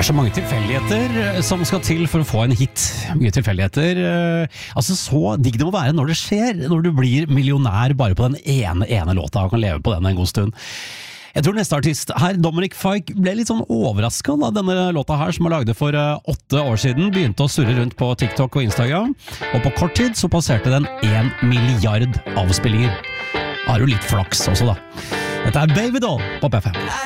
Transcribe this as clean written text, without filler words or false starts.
så mange tilfeldigheter som skal til for å få en hit. Mye tilfeldigheter. Altså så digg det må være når det skjer, når du blir millionær bare på den ene låta og kan leve på den en god stund. Jeg tror neste artist her, Dominic Fike, ble litt sånn overrasket da denne låta her, som han lagde for 8 år siden, begynte å surre rundt på TikTok og Instagram, og på kort tid så passerte den 1 milliard avspillinger. Har jo litt flaks også da. Dette er Baby Doll på P5.